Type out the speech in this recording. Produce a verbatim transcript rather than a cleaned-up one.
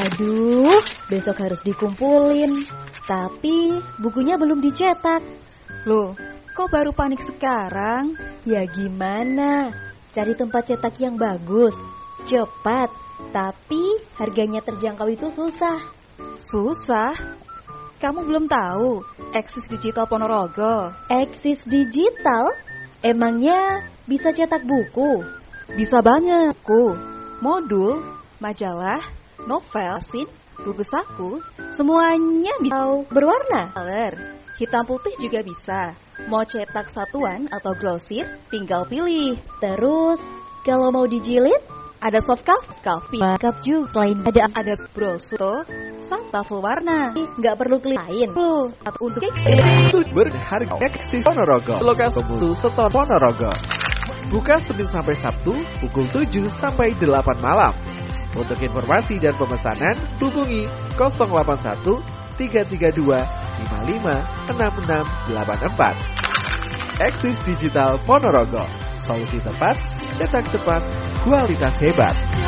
Aduh, besok harus dikumpulin. Tapi bukunya belum dicetak. Loh, kok baru panik sekarang? Ya gimana? Cari tempat cetak yang bagus, cepat, tapi harganya terjangkau itu susah. Susah? Kamu belum tahu Eksis Digital Ponorogo? Eksis Digital? Emangnya bisa cetak buku? Bisa banget. Buku, modul, majalah, novel, sin, buku saku, semuanya bisa. Berwarna? Color, hitam putih juga bisa. Mau cetak satuan atau grosir, tinggal pilih. Terus, kalau mau dijilid? Ada soft cover, Makeup juga. Selain ada ada brosur, serta full warna. Nggak perlu klik lain. Perlu untuk berharga Eksis Ponorogo. Lokasi satu Setor Ponorogo. Buka Senin sampai Sabtu pukul tujuh sampai delapan malam. Untuk informasi dan pemesanan hubungi nol delapan satu tiga tiga dua lima lima enam enam delapan empat. Eksis Digital Ponorogo. Solusi tepat, cetak cepat, kualitas hebat.